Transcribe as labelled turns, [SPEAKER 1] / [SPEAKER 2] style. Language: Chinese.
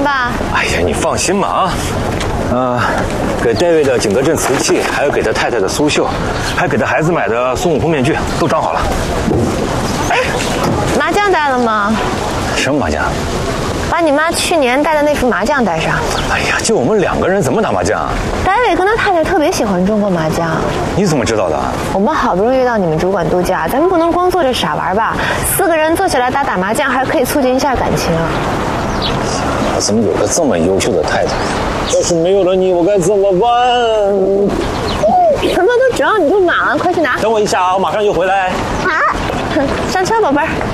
[SPEAKER 1] 吧？
[SPEAKER 2] 哎呀，你放心吧啊，给戴维的景德镇瓷器，还有给他太太的苏绣，还给他孩子买的孙悟空面具，都装好了。
[SPEAKER 1] 哎，麻将带了吗？
[SPEAKER 2] 什么麻将？
[SPEAKER 1] 把你妈去年带的那副麻将带上。
[SPEAKER 2] 哎呀，就我们2个人怎么打麻将啊？
[SPEAKER 1] 戴维跟他太太特别喜欢中国麻将。
[SPEAKER 2] 你怎么知道的？
[SPEAKER 1] 我们好不容易约到你们主管度假，咱们不能光坐着傻玩吧？4个人坐起来打麻将，还可以促进一下感情。
[SPEAKER 2] 我怎么有个这么优秀的太太？要是没有了你，我该怎么办？
[SPEAKER 1] 什么都指望你就满了，快去拿。
[SPEAKER 2] 等我一下啊，我马上就回来。
[SPEAKER 1] 啊，上车，宝贝儿。